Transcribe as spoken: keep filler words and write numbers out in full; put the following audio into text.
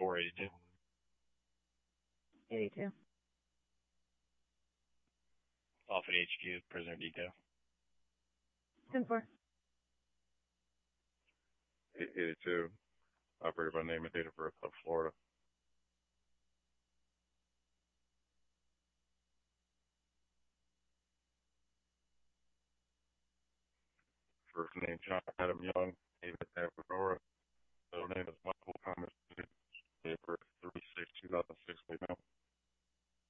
four eighty-two. eighty-two. Off at H Q, prisoner detail. ten four. eighty-two. Operator by name and date of birth of Florida. First name John Adam Young, David Avenora. Middle name is Michael Thomas. Date of birth three six two thousand six.